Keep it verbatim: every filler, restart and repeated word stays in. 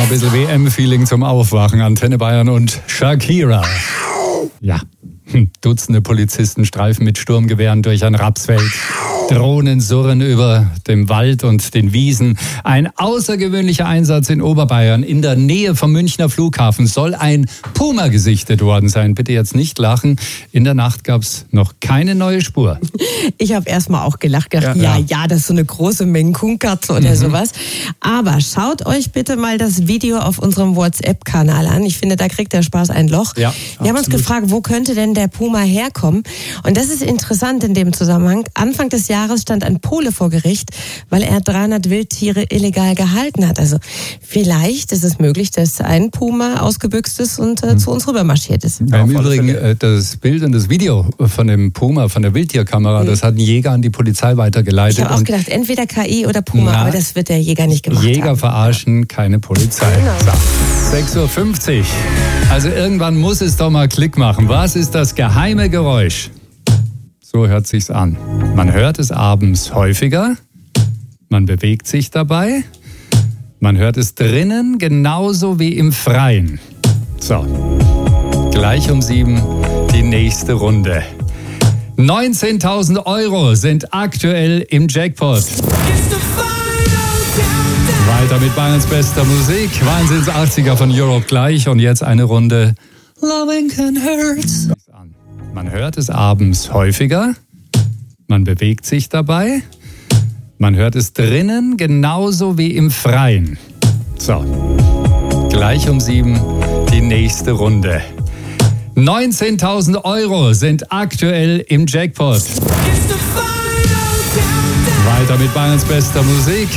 ein bisschen W M-Feeling zum Aufwachen. Antenne Bayern und Shakira. Ja, Dutzende Polizisten streifen mit Sturmgewehren durch ein Rapsfeld. Drohnen surren über dem Wald und den Wiesen. Ein außergewöhnlicher Einsatz in Oberbayern. In der Nähe vom Münchner Flughafen soll ein Puma gesichtet worden sein. Bitte jetzt nicht lachen. In der Nacht gab es noch keine neue Spur. Ich habe erstmal auch gelacht, gedacht, Ja, ja, ja, ja, das ist so eine große Mengenkatze oder Mhm. sowas. Aber schaut euch bitte mal das Video auf unserem WhatsApp-Kanal an. Ich finde, da kriegt der Spaß ein Loch. Ja, Wir haben uns absolut. gefragt, wo könnte denn der Puma herkommen? Und das ist interessant in dem Zusammenhang. Anfang des Jahres stand ein Pole vor Gericht, weil er dreihundert Wildtiere illegal gehalten hat. Also vielleicht ist es möglich, dass ein Puma ausgebüxt ist und äh, zu uns rüber marschiert ist. Ja, Im Übrigen, äh, das Bild und das Video von dem Puma, von der Wildtierkamera, mhm. das hat ein Jäger an die Polizei weitergeleitet. Ich habe auch und gedacht, entweder K I oder Puma, Na, aber das wird der Jäger nicht gemacht Jäger haben. verarschen, keine Polizei. Genau. So, sechs Uhr fünfzig. Also irgendwann muss es doch mal Klick machen. Was ist das geheime Geräusch? So hört sich's an. Man hört es abends häufiger. Man bewegt sich dabei. Man hört es drinnen genauso wie im Freien. So, gleich um sieben die nächste Runde. neunzehntausend Euro sind aktuell im Jackpot. Weiter mit Bayerns bester Musik. Wahnsinns achtziger von Europe gleich. Und jetzt eine Runde Loving Can Hurt. Man hört es abends häufiger. Man bewegt sich dabei. Man hört es drinnen genauso wie im Freien. So, gleich um sieben die nächste Runde. neunzehntausend Euro sind aktuell im Jackpot. Weiter mit Bayerns bester Musik.